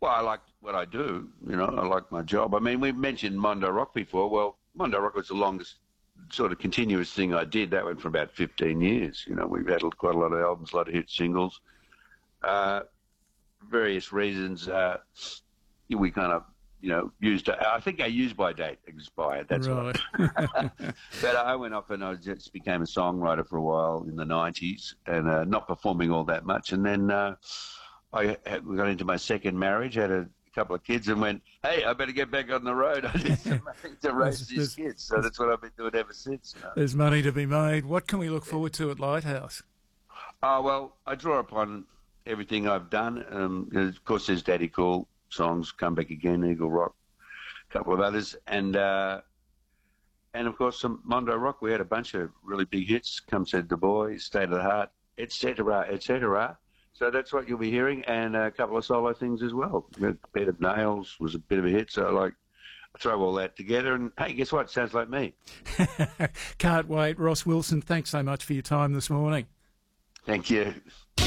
Well, I like what I do. I like my job. I mean, we mentioned Mondo Rock before. Well, Mondo Rock was the longest sort of continuous thing I did. That went for about 15 years. We've had quite a lot of albums, a lot of hit singles. Various reasons, we kind of, used. I think our use-by date expired. That's right. But I went off and I just became a songwriter for a while in the 90s and not performing all that much. And then I got into my second marriage, had a couple of kids and went, hey, I better get back on the road. I need some money to raise these kids. So that's what I've been doing ever since. There's money to be made. What can we look forward to at Lighthouse? Well, I draw upon everything I've done. Of course, there's Daddy Cool songs, Come Back Again, Eagle Rock, a couple of others. And of course, some Mondo Rock. We had a bunch of really big hits, Come Said the Boy, State of the Heart, etc., etc. So that's what you'll be hearing, and a couple of solo things as well. Bed of Nails was a bit of a hit, so I throw all that together, and hey, guess what? Sounds like me. Can't wait. Ross Wilson, thanks so much for your time this morning. Thank you.